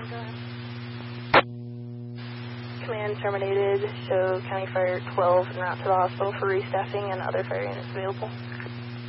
Command terminated. Show County Fire 12 en route to the hospital for restaffing and other fire units available.